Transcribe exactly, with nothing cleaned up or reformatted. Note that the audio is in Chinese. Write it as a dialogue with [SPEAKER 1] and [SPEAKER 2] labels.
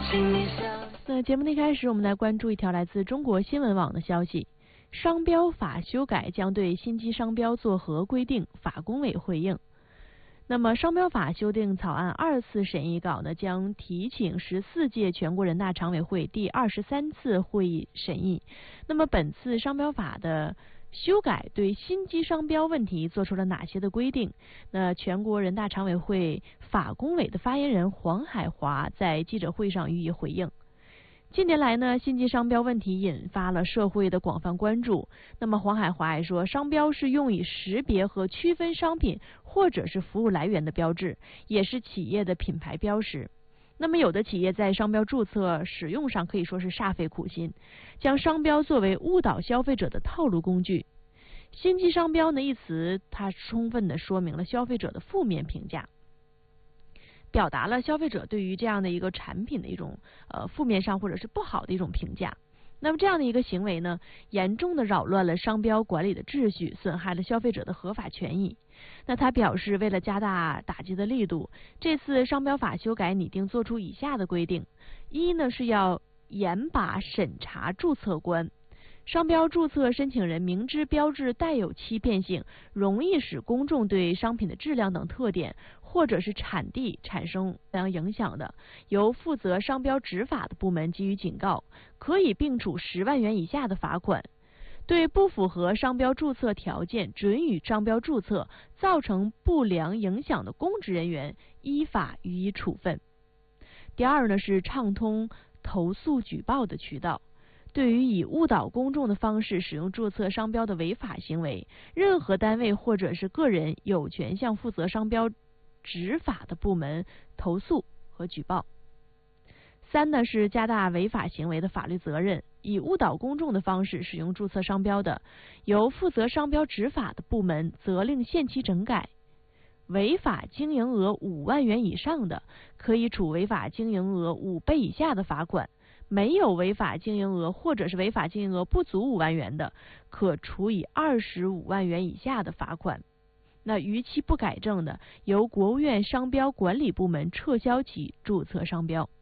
[SPEAKER 1] 那节目的一开始，我们来关注一条来自中国新闻网的消息：商标法修改将对新机商标作何规定？法工委回应。那么，商标法修订草案二次审议稿呢，将提请十四届全国人大常委会第二十三次会议审议。那么，本次商标法的修改对新机商标问题做出了哪些的规定？那全国人大常委会法工委的发言人黄海华在记者会上予以回应。近年来呢，新机商标问题引发了社会的广泛关注。那么黄海华也说，商标是用以识别和区分商品或者是服务来源的标志，也是企业的品牌标识。那么有的企业在商标注册使用上可以说是煞费苦心，将商标作为误导消费者的套路工具。新机商标呢一词，它充分的说明了消费者的负面评价，表达了消费者对于这样的一个产品的一种呃负面上或者是不好的一种评价。那么这样的一个行为呢，严重的扰乱了商标管理的秩序，损害了消费者的合法权益。那他表示，为了加大打击的力度，这次商标法修改拟定做出以下的规定：一呢是要严把审查注册关。商标注册申请人明知标志带有欺骗性，容易使公众对商品的质量等特点或者是产地产生相影响的，由负责商标执法的部门给予警告，可以并处十万元以下的罚款。对不符合商标注册条件准予商标注册，造成不良影响的公职人员，依法予以处分。第二呢是畅通投诉举报的渠道。对于以误导公众的方式使用注册商标的违法行为，任何单位或者是个人有权向负责商标执法的部门投诉和举报。三呢是加大违法行为的法律责任，以误导公众的方式使用注册商标的，由负责商标执法的部门责令限期整改。违法经营额五万元以上的，可以处违法经营额五倍以下的罚款。没有违法经营额或者是违法经营额不足五万元的，可处以二十五万元以下的罚款。那逾期不改正的，由国务院商标管理部门撤销其注册商标。